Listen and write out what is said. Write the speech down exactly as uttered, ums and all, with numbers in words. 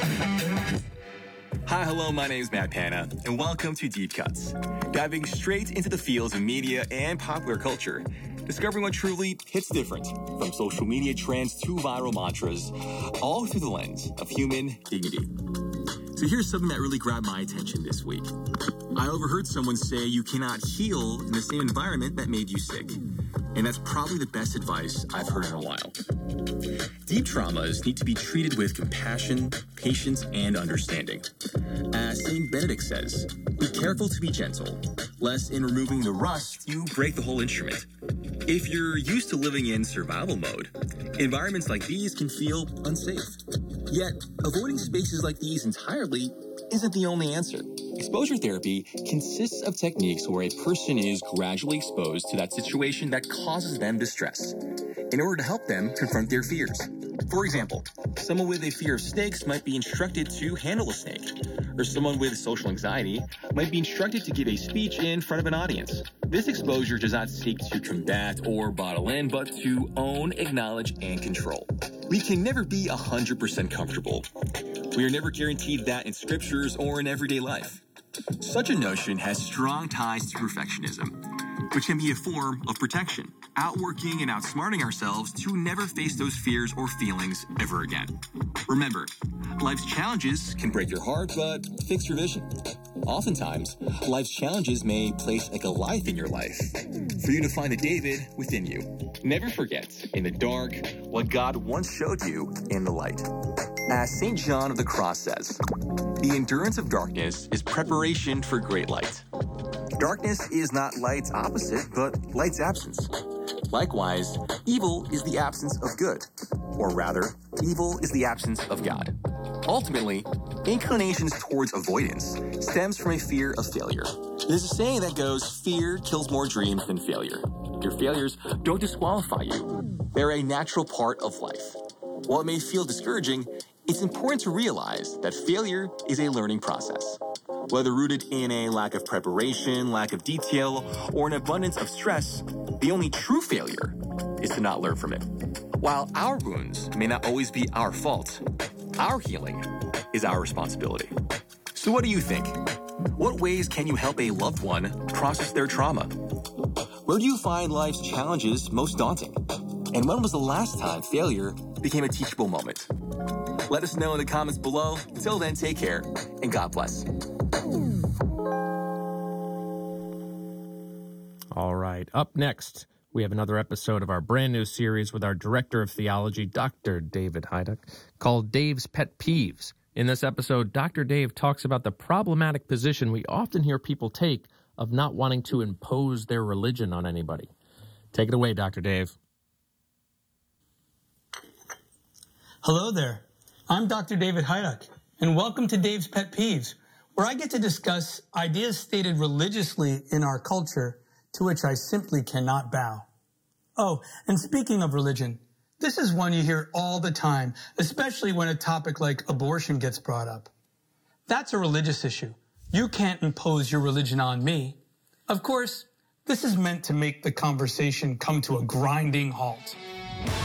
Hi, hello, my name is Matt Panna, and welcome to Deep Cuts, diving straight into the fields of media and popular culture, discovering what truly hits different, from social media trends to viral mantras, all through the lens of human dignity. So here's something that really grabbed my attention this week. I overheard someone say you cannot heal in the same environment that made you sick, and that's probably the best advice I've heard in a while. Deep traumas need to be treated with compassion, patience, and understanding. As Saint Benedict says, be careful to be gentle, lest in removing the rust, you break the whole instrument. If you're used to living in survival mode, environments like these can feel unsafe. Yet, avoiding spaces like these entirely isn't the only answer. Exposure therapy consists of techniques where a person is gradually exposed to that situation that causes them distress, in order to help them confront their fears. For example, someone with a fear of snakes might be instructed to handle a snake, or someone with social anxiety might be instructed to give a speech in front of an audience. This exposure does not seek to combat or bottle in, but to own, acknowledge, and control. We can never be one hundred percent comfortable. We are never guaranteed that in scriptures or in everyday life. Such a notion has strong ties to perfectionism, which can be a form of protection, outworking and outsmarting ourselves to never face those fears or feelings ever again. Remember, life's challenges can break your heart, but fix your vision. Oftentimes, life's challenges may place a Goliath in your life, for you to find a David within you. Never forget, in the dark, what God once showed you in the light. As Saint John of the Cross says, the endurance of darkness is preparation for great light. Darkness is not light's opposite, but light's absence. Likewise, evil is the absence of good, or rather, evil is the absence of God. Ultimately, inclinations towards avoidance stems from a fear of failure. There's a saying that goes, fear kills more dreams than failure. Your failures don't disqualify you. They're a natural part of life. While it may feel discouraging, it's important to realize that failure is a learning process. Whether rooted in a lack of preparation, lack of detail, or an abundance of stress, the only true failure is to not learn from it. While our wounds may not always be our fault, our healing is our responsibility. So what do you think? What ways can you help a loved one process their trauma? Where do you find life's challenges most daunting? And when was the last time failure became a teachable moment? Let us know in the comments below. Until then, take care, and God bless. All right, up next, we have another episode of our brand new series with our Director of Theology, Doctor David Heiduck, called Dave's Pet Peeves. In this episode, Doctor Dave talks about the problematic position we often hear people take of not wanting to impose their religion on anybody. Take it away, Doctor Dave. Hello there. I'm Doctor David Heiduck, and welcome to Dave's Pet Peeves, where I get to discuss ideas stated religiously in our culture to which I simply cannot bow. Oh, and speaking of religion, this is one you hear all the time, especially when a topic like abortion gets brought up. That's a religious issue. You can't impose your religion on me. Of course, this is meant to make the conversation come to a grinding halt.